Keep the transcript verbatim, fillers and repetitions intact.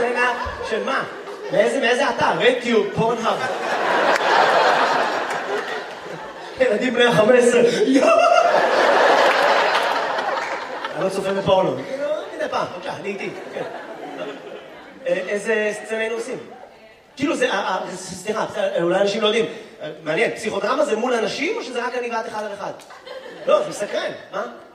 סצנה של מה? מאיזה אתר? רטיוב, פורנהאב. ילדים בני ה-חמש עשרה. אני לא צופה בפורנו. מדי פעם, בבקשה, אני איתי. איזה סצנה היינו עושים? כאילו זה, סליחה, אולי אנשים לא יודעים. מעניין, פסיכודרמה זה מול אנשים או שזה רק אני ואת אחד על אחד? לא, זה מסקרן, מה?